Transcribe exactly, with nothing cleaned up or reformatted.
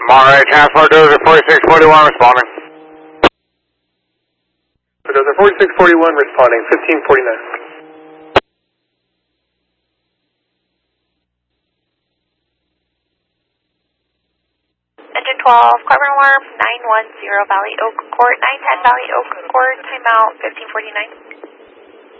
Monterey Transport Dozer forty-six forty-one responding. Dozer forty-six forty-one responding, fifteen forty-nine. Engine twelve, carbon alarm, nine one zero Valley Oak Court, nine ten Valley Oak Court, timeout fifteen forty-nine.